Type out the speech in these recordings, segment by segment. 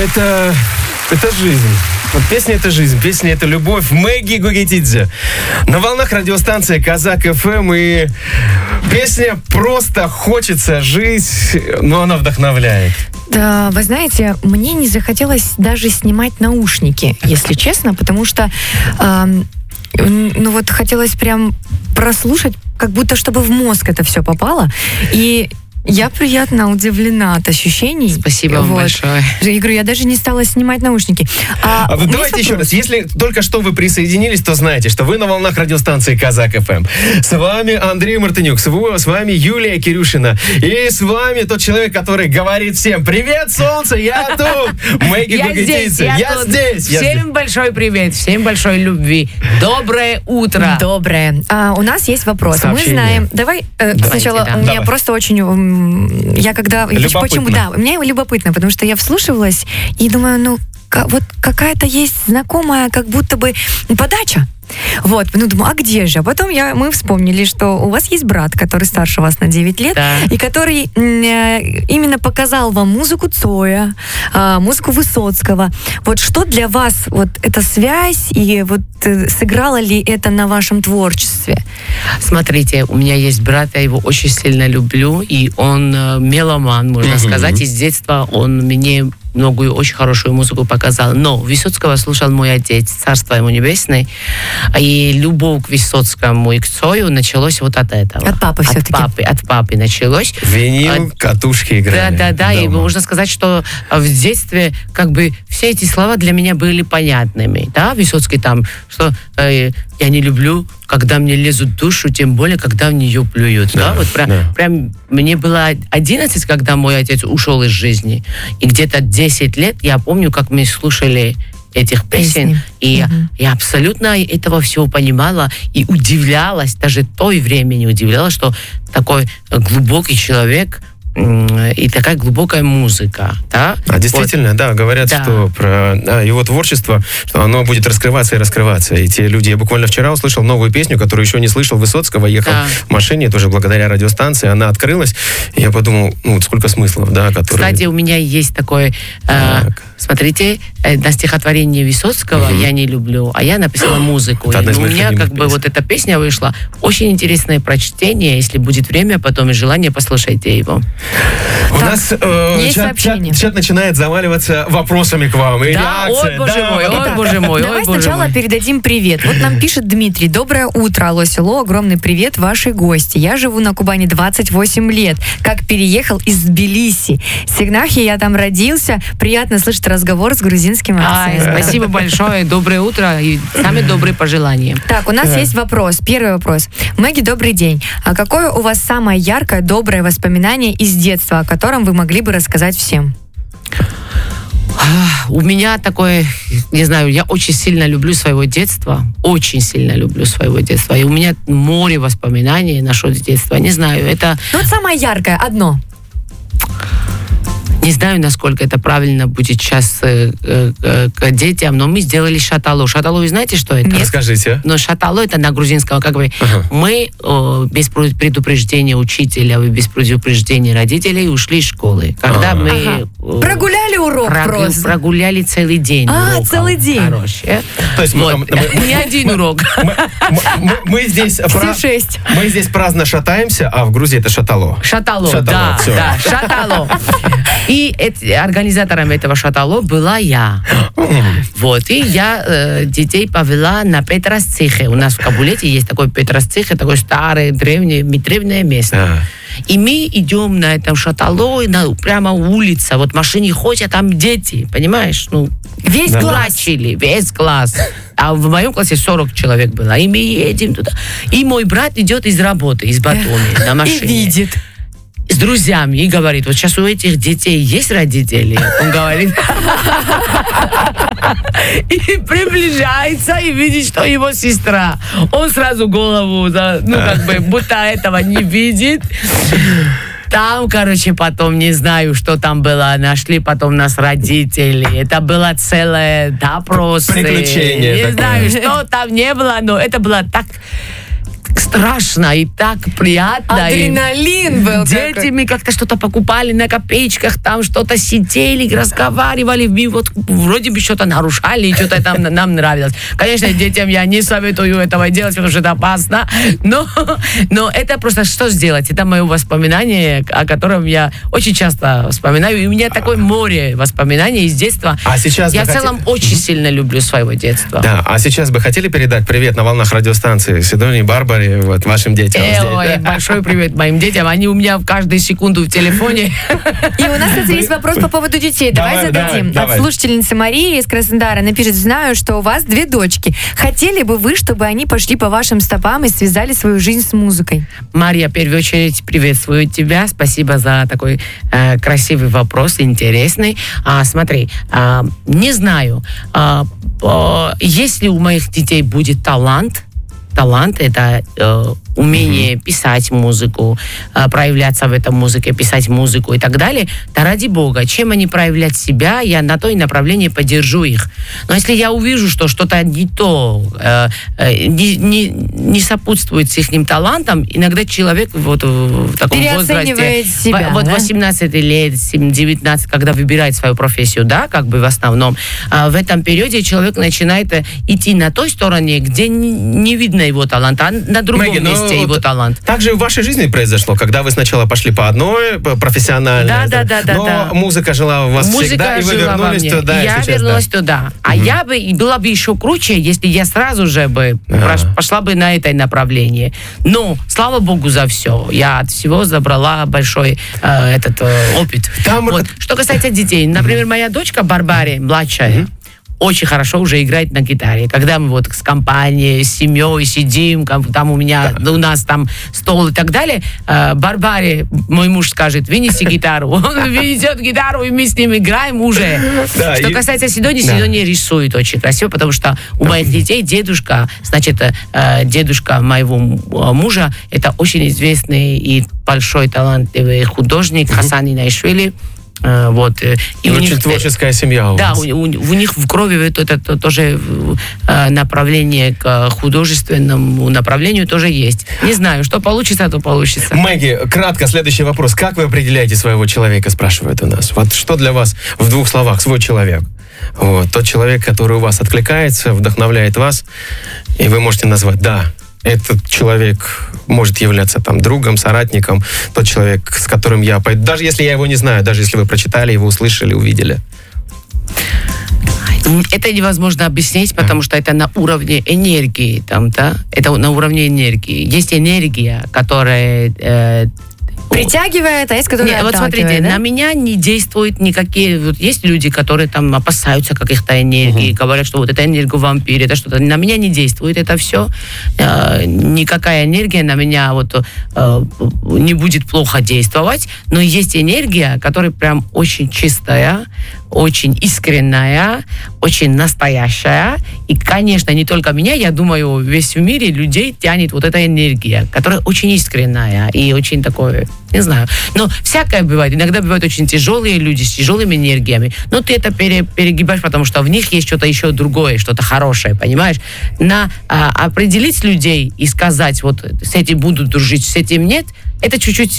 Это жизнь. Вот песня — это жизнь, песня — это любовь. Мэгги Гугетидзе. На волнах радиостанции Казак ФМ. И песня «Просто хочется жить», но она вдохновляет. Да, вы знаете, мне не захотелось даже снимать наушники, если честно, потому что вот хотелось прям прослушать, как будто чтобы в мозг это все попало. И я приятно удивлена от ощущений. Спасибо вам большое. Я говорю, я даже не стала снимать наушники. Давайте еще раз. Если только что вы присоединились, то знаете, что вы на волнах радиостанции Казак ФМ. С вами Андрей Мартынюк, с вами Юлия Кирюшина. И с вами тот человек, который говорит всем: привет, солнце, я тут! Мэгги Гугетидзе, я здесь. Всем большой привет, всем большой любви. Доброе утро. Доброе. У нас есть вопрос. Сообщение. Мы знаем... Давай сначала, у меня просто очень... Я когда... Почему? Да, мне любопытно, потому что я вслушивалась и думаю, вот какая-то есть знакомая, как будто бы подача. Вот, думаю, а где же? А потом мы вспомнили, что у вас есть брат, который старше вас на 9 лет, да. И который именно показал вам музыку Цоя, музыку Высоцкого. Вот что для вас вот эта связь, и вот сыграло ли это на вашем творчестве? Смотрите, у меня есть брат, я его очень сильно люблю, и он меломан, можно сказать, и с детства он мне многую очень хорошую музыку показал. Но Высоцкого слушал мой отец, царство ему небесное, и любовь к Высоцкому и к Цою началось вот от этого. От папы все-таки. От папы началось. Винил, катушки играли. Да, и можно сказать, что в детстве как бы все эти слова для меня были понятными. Да, Высоцкий там, что я не люблю, когда мне лезут в душу, тем более, когда в нее плюют. Да? Вот прям мне было 11, когда мой отец ушел из жизни. И где-то 10 лет я помню, как мы слушали этих песен. И я абсолютно этого всего понимала и удивлялась, даже той времени удивлялась, что такой глубокий человек и такая глубокая музыка, да? Действительно, вот. Да, говорят, да. Что про его творчество, что оно будет раскрываться и раскрываться. И те люди, я буквально вчера услышал новую песню, которую еще не слышал Высоцкого, ехал в машине, тоже благодаря радиостанции, она открылась, и я подумал, сколько смыслов, да, которые... Кстати, у меня есть такое, смотрите, на стихотворение Высоцкого «Я не люблю», а я написала музыку. И у меня как бы вот эта песня вышла, очень интересное прочтение, если будет время, потом и желание, послушайте его. У нас чат начинает заваливаться вопросами к вам. И да, реакция. Ой, боже мой. Давай сначала передадим привет. Вот нам пишет Дмитрий. Доброе утро, алло, село. Огромный привет вашей гости. Я живу на Кубани 28 лет. Как переехал из Тбилиси. В Сигнахе я там родился. Приятно слышать разговор с грузинским акцентом. Спасибо большое. Доброе утро и самые добрые пожелания. Так, у нас есть вопрос. Первый вопрос. Мэгги, добрый день. А какое у вас самое яркое, доброе воспоминание из детства, о котором вы могли бы рассказать всем? У меня такое, не знаю, я очень сильно люблю своего детства. Очень сильно люблю своего детства. И у меня море воспоминаний насчет детства. Не знаю, это... Вот самое яркое, одно. Не знаю, насколько это правильно будет сейчас к детям, но мы сделали шатало. Шатало, вы знаете, что это? Расскажите. Но шатало это на грузинском, как бы мы без предупреждения учителя, без предупреждения родителей ушли из школы. Когда мы... Прогуляли урок просто. Прогуляли целый день. Целый день. Хороший. То есть не один урок. Мы здесь... Все 6. Мы здесь праздно шатаемся, а в Грузии это шатало. Шатало, да, шатало. И организатором этого шатало была я. Вот. И я детей повела на Петросцихе. У нас в Кабулете есть такой Петросцихе, такое старое, древнее место. И мы идем на этом шатало, прямо улица, вот машины ходят, там дети, понимаешь? Весь класс. Весь класс. А в моем классе 40 человек было. И мы едем туда. И мой брат идет из работы, из Батуми на машине. И видит. С друзьями и говорит, вот сейчас у этих детей есть родители? Он говорит. И приближается и видит, что его сестра. Он сразу голову, будто этого не видит. Там, потом, не знаю, что там было, нашли потом нас родители. Это было целое допрос. Приключение. Не знаю, что там не было, но это было так страшно и так приятно. Адреналин был. Детьми как-то что-то покупали на копеечках, там что-то сидели, разговаривали, вот вроде бы что-то нарушали, и что-то там нам нравилось. Конечно, детям я не советую этого делать, потому что это опасно, но это просто что сделать? Это мое воспоминание, о котором я очень часто вспоминаю, и у меня такое море воспоминаний из детства. А сейчас я в целом очень сильно люблю своего детства. Да, а сейчас бы хотели передать привет на волнах радиостанции Сидонии, Барбаре, вот, вашим детям? Ой, большой привет моим детям. Они у меня каждую секунду в телефоне. И у нас, кстати, есть вопрос по поводу детей. Давай зададим. От слушательницы Марии из Краснодара напишет: знаю, что у вас 2 дочки. Хотели бы вы, чтобы они пошли по вашим стопам и связали свою жизнь с музыкой? Мария, в первую очередь приветствую тебя. Спасибо за такой красивый вопрос, интересный. Смотри, не знаю, если у моих детей будет талант это умение писать музыку, проявляться в этом музыке, писать музыку и так далее, то ради бога, чем они проявлять себя, я на то и направление поддержу их. Но если я увижу, что что-то не то, не сопутствует с их талантом, иногда человек вот в таком возрасте, себя, вот 18 лет, 19, когда выбирает свою профессию, да, как бы в основном, в этом периоде человек начинает идти на той стороне, где не видно его таланта, а на другом месте его талант. Так же в вашей жизни произошло, когда вы сначала пошли по одной профессиональной, но музыка жила у вас всегда, и вы вернулись туда. Я вернулась туда. А я бы, была бы еще круче, если я сразу же бы пошла бы на это направление. Но, слава богу за все. Я от всего забрала большой опыт. Что касается детей, например, моя дочка Барбаре, младшая, очень хорошо уже играет на гитаре. Когда мы вот с компанией, с семьей сидим, там у нас там стол и так далее, Барбаре мой муж скажет: вынеси гитару. Он вынесет гитару, и мы с ним играем уже. Что касается Сидонии, Сидония рисует очень красиво, потому что у моих детей дедушка моего мужа, это очень известный и большой талантливый художник Хасан Инайшвили. Вот. И очень творческая семья у вас. Да, у них в крови это тоже направление к художественному направлению тоже есть. Не знаю, что получится, то получится. Мэгги, кратко, следующий вопрос. Как вы определяете своего человека, спрашивают у нас. Вот что для вас в 2 словах свой человек? Вот. Тот человек, который у вас откликается, вдохновляет вас, и вы можете назвать: да, этот человек может являться там другом, соратником, тот человек, с которым я пойду, даже если я его не знаю, даже если вы прочитали его, услышали, увидели. Это невозможно объяснить, потому что это на уровне энергии, это на уровне энергии. Есть энергия, которая притягивает, а есть, которые вот смотрите, на меня не действуют никакие... Вот есть люди, которые там опасаются каких-то энергий, говорят, что вот это энерговампир, это что-то. На меня не действует это все. Никакая энергия на меня не будет плохо действовать, но есть энергия, которая прям очень чистая, очень искренняя, очень настоящая. И, конечно, не только меня, я думаю, весь в мире людей тянет вот эта энергия, которая очень искренняя и очень такое, не знаю. Но всякое бывает. Иногда бывают очень тяжелые люди с тяжелыми энергиями. Но ты это перегибаешь, потому что в них есть что-то еще другое, что-то хорошее, понимаешь? Определить людей и сказать, вот с этим буду дружить, с этим нет, это чуть-чуть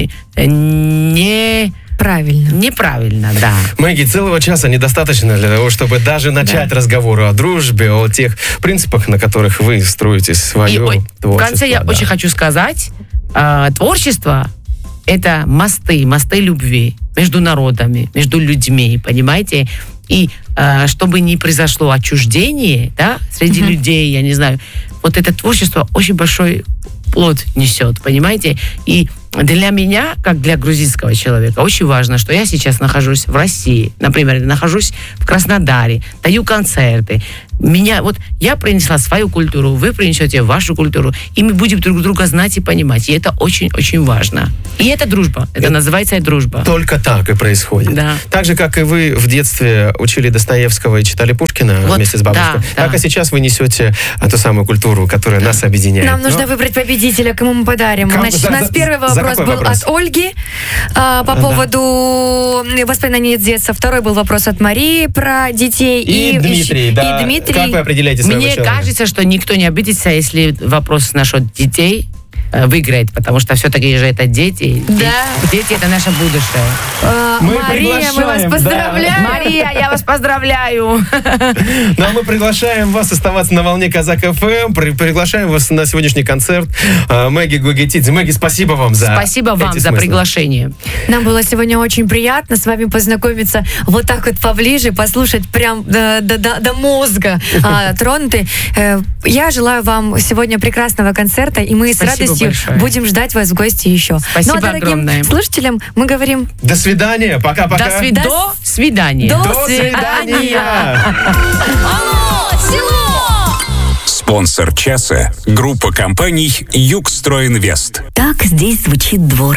неправильно, да. Мэгги, целого часа недостаточно для того, чтобы даже начать разговор о дружбе, о тех принципах, на которых вы строите свое творчество. В конце я очень хочу сказать, творчество — это мосты любви между народами, между людьми, понимаете? И чтобы не произошло отчуждение, да, среди людей, я не знаю, вот это творчество очень большой плод несет, понимаете? И для меня, как для грузинского человека, очень важно, что я сейчас нахожусь в России, например, нахожусь в Краснодаре, даю концерты. Я принесла свою культуру, вы принесете вашу культуру, и мы будем друг друга знать и понимать. И это очень-очень важно. И это дружба. Это называется дружба. Только так и происходит. Да. Так же, как и вы в детстве учили Достоевского и читали Пушкина вместе с бабушкой, так и сейчас вы несете ту самую культуру, которая нас объединяет. Нам нужно выбрать победителя, кому мы подарим. Значит, у нас первый вопрос был от Ольги по поводу воспоминаний детства. Второй был вопрос от Марии про детей. И Дмитрий, родителей. Как вы определяете своего человека? Мне кажется, что никто не обидится, если вопрос насчет детей выиграет, потому что все-таки же это дети. Да. Дети — это наше будущее. Мария, мы вас поздравляем. Да. Мария, я вас поздравляю. Ну, а мы приглашаем вас оставаться на волне Казак ФМ, приглашаем вас на сегодняшний концерт Мэгги Гугетидзе. Мэгги, спасибо вам за приглашение. Нам было сегодня очень приятно с вами познакомиться вот так вот поближе, послушать прям до мозга тронуты. Я желаю вам сегодня прекрасного концерта, и мы с радостью будем ждать вас в гости еще. Спасибо огромное. Дорогим слушателям мы говорим... До свидания, пока-пока. До свидания. До свидания. Алло, село! Спонсор часа — группа компаний «Югстройинвест». Так здесь звучит двор.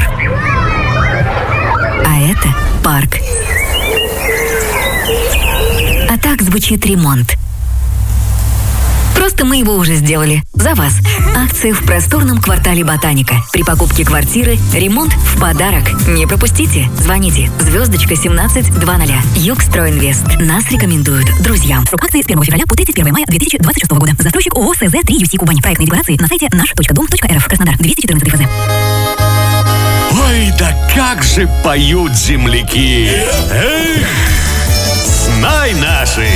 А это парк. А так звучит ремонт. Просто мы его уже сделали. За вас. Акции в просторном квартале «Ботаника». При покупке квартиры ремонт в подарок. Не пропустите. Звоните. *1720. Югстройинвест. Нас рекомендуют друзьям. Срок акции с 1 февраля по 31 мая 2026 года. Застройщик ООО СЗ-3 Кубань. Проектные декларации на сайте наш.дом.рф. Краснодар. 214 ФЗ. Ой, да как же поют земляки! Эх, знай наши!